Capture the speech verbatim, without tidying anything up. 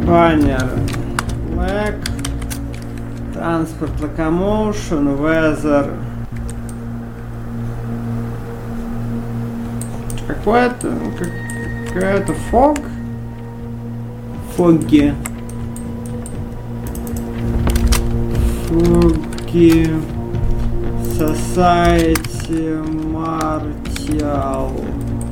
Banner. Lag. Transport locomotion. Weather. Какое-то... Какая-то fog? Foggy. Foggy. Society Martial.